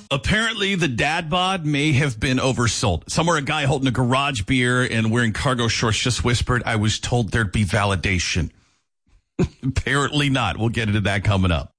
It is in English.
Apparently, the dad bod may have been oversold. Somewhere, a guy holding a garage beer and wearing cargo shorts just whispered, "I was told there'd be validation." Apparently not. We'll get into that coming up.